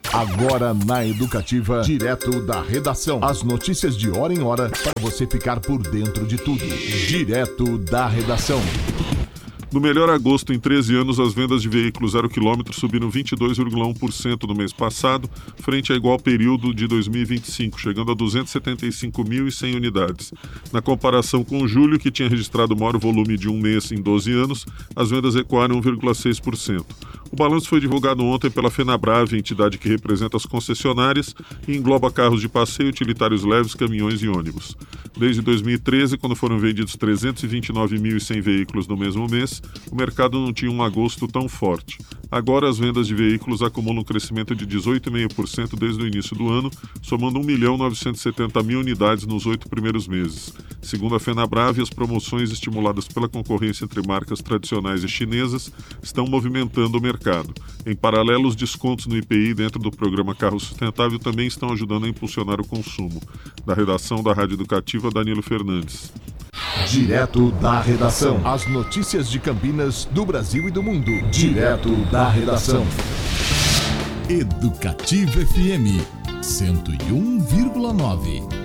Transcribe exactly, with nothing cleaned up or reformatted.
Agora na Educativa, direto da redação. As notícias de hora em hora para você ficar por dentro de tudo. Direto da redação. No melhor agosto em treze anos, as vendas de veículos zero quilômetro subiram vinte e dois vírgula um por cento no mês passado, frente ao igual período de dois mil e vinte e cinco, chegando a duzentos e setenta e cinco mil e cem unidades. Na comparação com julho, que tinha registrado o maior volume de um mês em doze anos, as vendas recuaram um vírgula seis por cento. O balanço foi divulgado ontem pela FenaBrave, entidade que representa as concessionárias e engloba carros de passeio, utilitários leves, caminhões e ônibus. Desde dois mil e treze, quando foram vendidos trezentos e vinte e nove mil e cem veículos no mesmo mês, o mercado não tinha um agosto tão forte. Agora, as vendas de veículos acumulam um crescimento de dezoito vírgula cinco por cento desde o início do ano, somando um milhão novecentos e setenta mil unidades nos oito primeiros meses. Segundo a FenaBrave, as promoções estimuladas pela concorrência entre marcas tradicionais e chinesas estão movimentando o mercado. Em paralelo, os descontos no I P I dentro do programa Carro Sustentável também estão ajudando a impulsionar o consumo. Da redação da Rádio Educativa, Danilo Fernandes. Direto da redação. As notícias de Campinas, do Brasil e do mundo. Direto da redação. Educativa F M cento e um vírgula nove.